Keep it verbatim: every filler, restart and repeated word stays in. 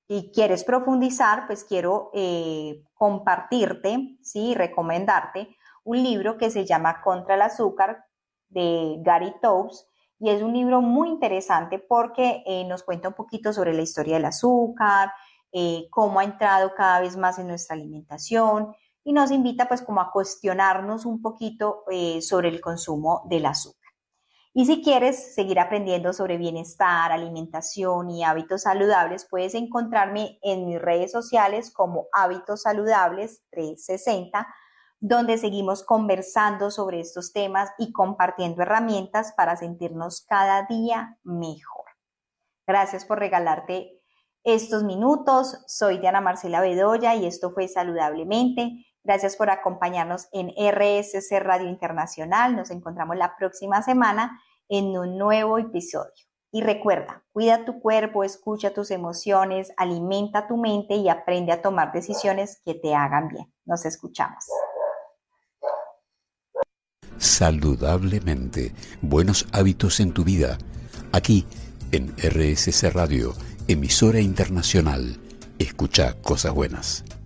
y quieres profundizar, pues quiero eh, compartirte, ¿sí? Recomendarte un libro que se llama Contra el Azúcar de Gary Taubes, y es un libro muy interesante porque eh, nos cuenta un poquito sobre la historia del azúcar, eh, cómo ha entrado cada vez más en nuestra alimentación y nos invita pues como a cuestionarnos un poquito eh, sobre el consumo del azúcar. Y si quieres seguir aprendiendo sobre bienestar, alimentación y hábitos saludables, puedes encontrarme en mis redes sociales como Hábitos Saludables trescientos sesenta, donde seguimos conversando sobre estos temas y compartiendo herramientas para sentirnos cada día mejor. Gracias por regalarte estos minutos. Soy Diana Marcela Bedoya y esto fue Saludablemente. Gracias por acompañarnos en R S C Radio Internacional. Nos encontramos la próxima semana en un nuevo episodio. Y recuerda, cuida tu cuerpo, escucha tus emociones, alimenta tu mente y aprende a tomar decisiones que te hagan bien. Nos escuchamos. Saludablemente, buenos hábitos en tu vida. Aquí en R S C Radio, emisora internacional. Escucha cosas buenas.